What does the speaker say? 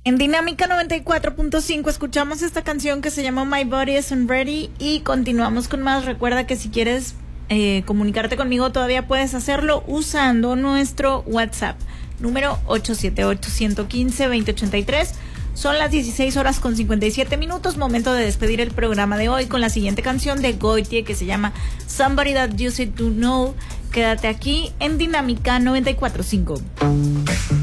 En Dinámica 94.5 escuchamos esta canción que se llama My Body Isn't Ready y continuamos con más. Recuerda que si quieres comunicarte conmigo todavía puedes hacerlo usando nuestro WhatsApp, número 878-115-2083. Son las 16:57, momento de despedir el programa de hoy con la siguiente canción de Gotye que se llama Somebody That You Should Know. Quédate aquí en Dinámica 94.5.